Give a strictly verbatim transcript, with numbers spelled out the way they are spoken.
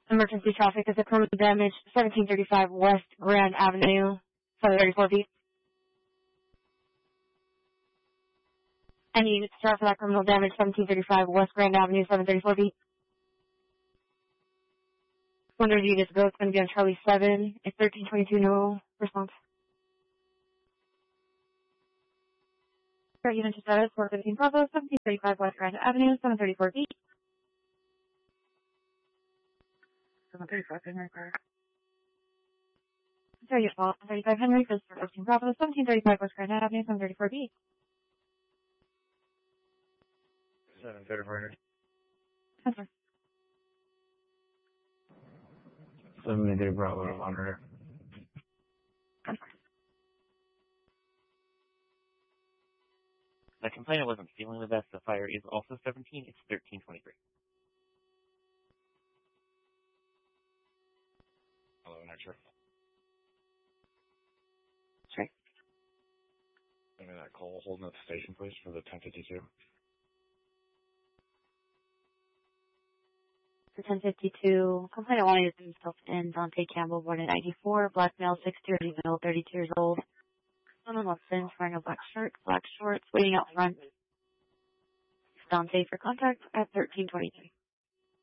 Emergency traffic is a criminal damage, seventeen thirty-five West Grand Avenue, seven thirty-four B. Any units start for that criminal damage, seventeen thirty-five West Grand Avenue, seven thirty-four B. one hundred units go, it's going to be on Charlie seven. It's thirteen twenty-two, no response. Current unit status, four fifteen Bravo, seventeen thirty-five West Grand Avenue, seven thirty-four B. seven thirty-five Henry Park. Sorry, your fault. thirty-five Henry, for four fifteen Bravo, seventeen thirty-five West Grand Avenue, seven thirty-four B. seven thirty-four Henry. Answer. seven thirty Bravo, monitor. The complainant wasn't feeling the best. The fire is also seventeen. It's thirteen twenty-three. Hello, not sure. Sure. Give me that call holding at the station, please, for the ten fifty-two. The ten fifty-two, complainant wanted to himself in Dante Campbell, born in ninety-four, black male, six two, male, thirty-two years old. Someone left in, wearing a black shirt, black shorts, waiting out front. Dante for contact at thirteen twenty-three.